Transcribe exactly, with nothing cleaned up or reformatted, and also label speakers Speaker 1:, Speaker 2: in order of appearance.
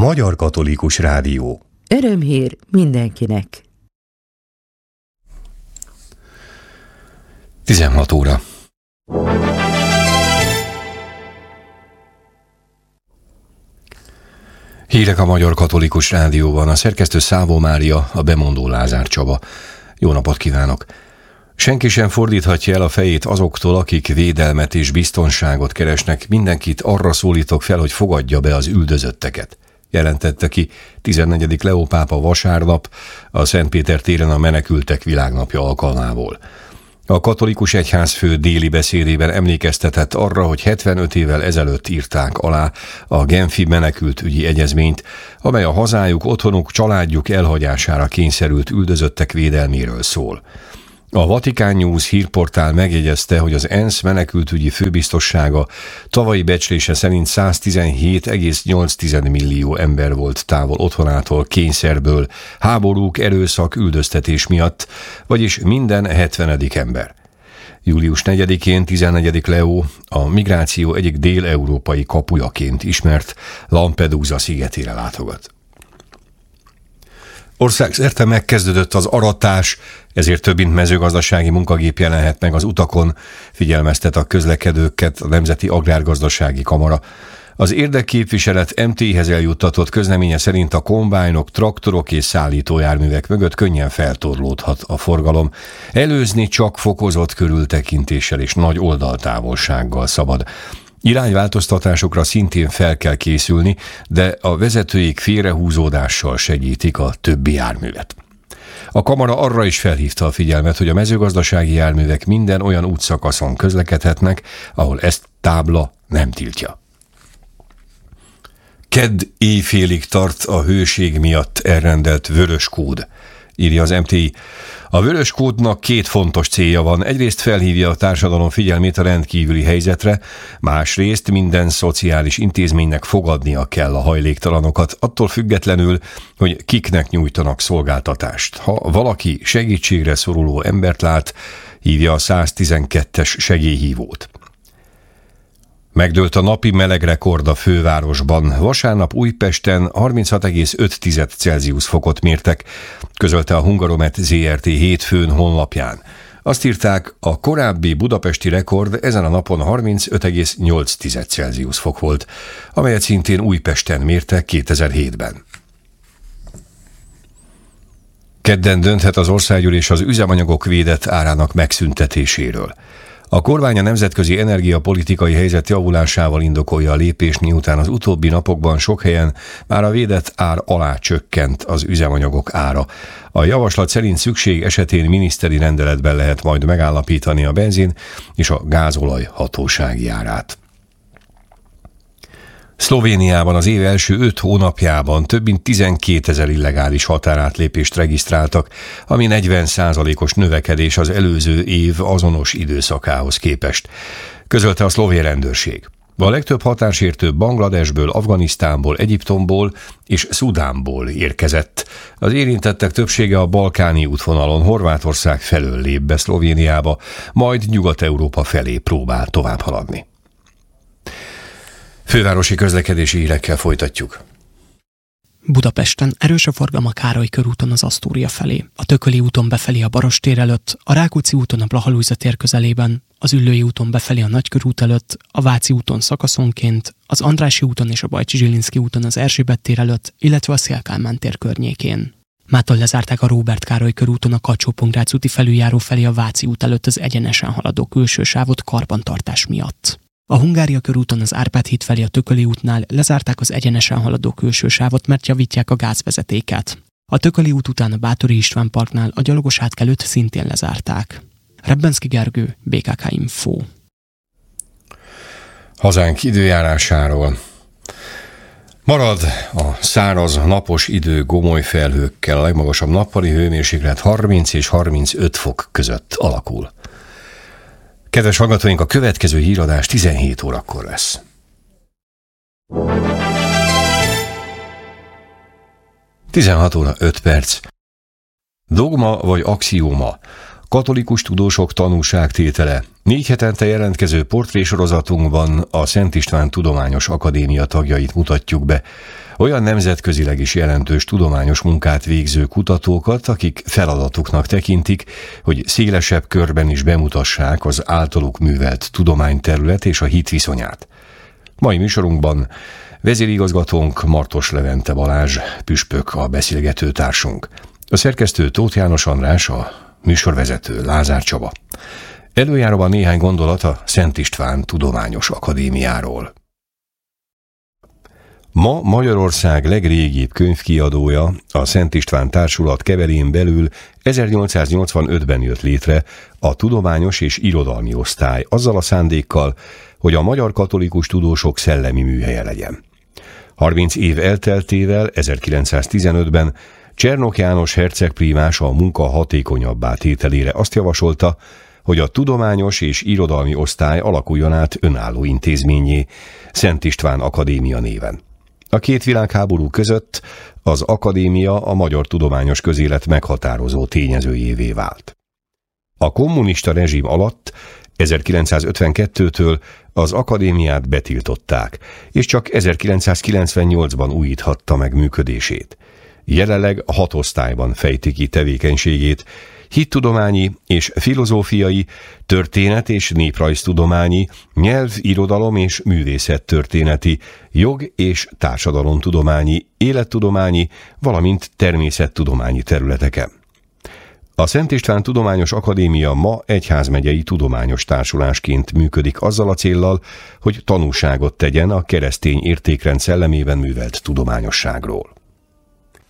Speaker 1: Magyar Katolikus Rádió.
Speaker 2: Örömhír mindenkinek.
Speaker 1: tizenhat óra. Hírek a Magyar Katolikus Rádióban, a szerkesztő Szávó Mária, a bemondó Lázár Csaba. Jó napot kívánok! Senki sem fordíthatja el a fejét azoktól, akik védelmet és biztonságot keresnek. Mindenkit arra szólítok fel, hogy fogadja be az üldözötteket, jelentette ki tizennegyedik Leó pápa vasárnap a Szentpéter téren a Menekültek Világnapja alkalmából. A katolikus egyházfő déli beszédében emlékeztetett arra, hogy hetvenöt évvel ezelőtt írták alá a Genfi menekültügyi egyezményt, amely a hazájuk, otthonuk, családjuk elhagyására kényszerült üldözöttek védelméről szól. A Vatikán News hírportál megjegyezte, hogy az ENSZ menekültügyi főbiztossága tavalyi becslése szerint száztizenhét egész nyolc millió ember volt távol otthonától kényszerből, háborúk, erőszak, üldöztetés miatt, vagyis minden hetvenedik ember. július negyedikén tizennegyedik Leó a migráció egyik dél-európai kapujaként ismert Lampedusa szigetére látogat. Országszerte megkezdődött az aratás, ezért több mint mezőgazdasági munkagép jelenhet meg az utakon, figyelmeztet a közlekedőket a Nemzeti Agrárgazdasági Kamara. Az érdekképviselet em té-hez eljuttatott közleménye szerint a kombájnok, traktorok és szállítójárművek mögött könnyen feltorlódhat a forgalom. Előzni csak fokozott körültekintéssel és nagy oldaltávolsággal szabad. Irányváltoztatásokra szintén fel kell készülni, de a vezetőik félrehúzódással segítik a többi járművet. A kamara arra is felhívta a figyelmet, hogy a mezőgazdasági járművek minden olyan útszakaszon közlekedhetnek, ahol ezt tábla nem tiltja. Kedd éjfélig tart a hőség miatt elrendelt vörös kód, írja az em té i. A vörös kódnak két fontos célja van. Egyrészt felhívja a társadalom figyelmét a rendkívüli helyzetre, másrészt minden szociális intézménynek fogadnia kell a hajléktalanokat, attól függetlenül, hogy kiknek nyújtanak szolgáltatást. Ha valaki segítségre szoruló embert lát, hívja a száztizenkettes segélyhívót. Megdőlt a napi melegrekord a fővárosban. Vasárnap Újpesten harminchat egész öt Celsius fokot mértek, közölte a Hungaromet zé er té hétfőn honlapján. Azt írták, a korábbi budapesti rekord ezen a napon harmincöt egész nyolc Celsius fok volt, amelyet szintén Újpesten mértek kétezer-hétben. Kedden dönthet az országgyűlés az üzemanyagok védett árának megszüntetéséről. A kormány a nemzetközi energiapolitikai helyzet javulásával indokolja a lépést, miután az utóbbi napokban sok helyen már a védett ár alá csökkent az üzemanyagok ára. A javaslat szerint szükség esetén miniszteri rendeletben lehet majd megállapítani a benzin és a gázolaj hatósági árát. Szlovéniában az év első öt hónapjában több mint tizenkétezer illegális határátlépést regisztráltak, ami negyven százalékos növekedés az előző év azonos időszakához képest, közölte a szlovén rendőrség. A legtöbb határsértő Bangladesből, Afganisztánból, Egyiptomból és Szudánból érkezett. Az érintettek többsége a balkáni útvonalon Horvátország felől lép be Szlovéniába, majd Nyugat-Európa felé próbál tovább haladni. Fővárosi közlekedési hírekkel folytatjuk.
Speaker 3: Budapesten erős a forgalom a Károly körúton az Asztória felé, a Tököli úton befelé a Barostér előtt, a Rákóczi úton a Blaha-Lujza tér közelében, az Üllői úton befelé a Nagykörút előtt, a Váci úton szakaszonként, az Andrássy úton és a Bajcsi-Zsilinszky úton az Erzsébet tér előtt, illetve a Széll-Kálmán tér környékén. Mától lezárták a Róbert Károly körúton a Kacsó-Pongrác úti felüljáró felé a Váci út előtt az egyenesen haladó külső sávot karbantartás miatt. A Hungária körúton az Árpád híd felé a Tököli útnál lezárták az egyenesen haladó külső sávot, mert javítják a gázvezetéket. A Tököli út után a Báthori István parknál a gyalogos átkelőt szintén lezárták. Rebbenszky Gergő, bé ká ká Info.
Speaker 1: Hazánk időjárásáról. Marad a száraz, napos idő gomoly felhőkkel, a legmagasabb nappali hőmérséklet harminc és harmincöt fok között alakul. Kedves hallgatóink, a következő híradás tizenhét órakor lesz. tizenhat óra öt perc. Dogma vagy axióma? Katolikus tudósok tanúságtétele. Négy hetente jelentkező portrésorozatunkban a Szent István Tudományos Akadémia tagjait mutatjuk be. Olyan nemzetközileg is jelentős tudományos munkát végző kutatókat, akik feladatuknak tekintik, hogy szélesebb körben is bemutassák az általuk művelt tudományterület és a hit viszonyát. Mai műsorunkban vezérigazgatónk Martos Levente Balázs, püspök a beszélgető társunk. A szerkesztő Tóth János András, a műsorvezető Lázár Csaba. Előjáróban néhány gondolat a Szent István Tudományos Akadémiáról. Ma Magyarország legrégibb könyvkiadója, a Szent István Társulat keverén belül ezernyolcszáznyolcvanötben jött létre a Tudományos és Irodalmi Osztály azzal a szándékkal, hogy a magyar katolikus tudósok szellemi műhelye legyen. harminc év elteltével ezerkilencszáztizenötben Csernok János hercegprímás a munka hatékonyabbá tételére azt javasolta, hogy a Tudományos és Irodalmi Osztály alakuljon át önálló intézménnyé, Szent István Akadémia néven. A két világháború között az akadémia a magyar tudományos közélet meghatározó tényezőjévé vált. A kommunista rezsim alatt ezerkilencszázötvenkettőtől az akadémiát betiltották, és csak ezerkilencszázkilencvennyolcban újíthatta meg működését. Jelenleg hat osztályban fejti ki tevékenységét: hittudományi és filozófiai, történet- és néprajztudományi, nyelv, irodalom és művészettörténeti, jog- és társadalomtudományi, élettudományi, valamint természettudományi területeken. A Szent István Tudományos Akadémia ma egyházmegyei tudományos társulásként működik azzal a céllal, hogy tanúságot tegyen a keresztény értékrend szellemében művelt tudományosságról.